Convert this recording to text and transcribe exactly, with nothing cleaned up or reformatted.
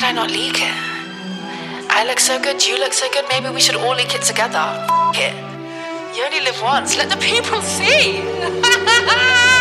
I not leak it? I look so good, you look so good, maybe we should all leak it together. F it. You only live once, let the people see.